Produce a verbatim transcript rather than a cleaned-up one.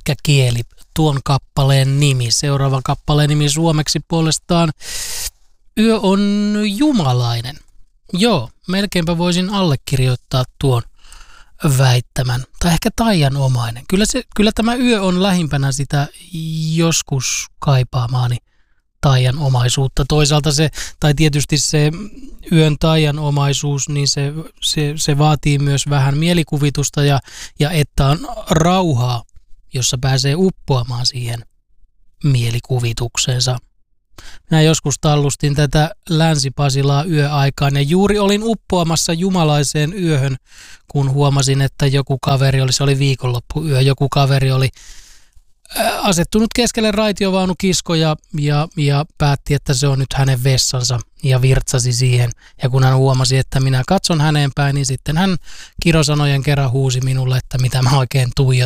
pitkä kieli, tuon kappaleen nimi. Seuraavan kappaleen nimi suomeksi puolestaan Yö on jumalainen. Joo, melkeinpä voisin allekirjoittaa tuon väittämän. Tai ehkä taianomainen. Kyllä, se, kyllä tämä yö on lähimpänä sitä joskus kaipaamaani taianomaisuutta. Toisaalta se, tai tietysti se yön taianomaisuus, niin se, se, se vaatii myös vähän mielikuvitusta ja, ja että on rauhaa, jossa pääsee uppoamaan siihen mielikuvitukseensa. Minä joskus tallustin tätä Länsi-Pasilaa yöaikaan ja juuri olin uppoamassa jumalaiseen yöhön, kun huomasin, että joku kaveri oli, se oli viikonloppuyö, joku kaveri oli asettunut keskelle raitiovaunukiskoja ja, ja päätti, että se on nyt hänen vessansa ja virtsasi siihen. Ja kun hän huomasi, että minä katson häneen päin, niin sitten hän kirosanojen kerran huusi minulle, että mitä mä oikein tuijotan.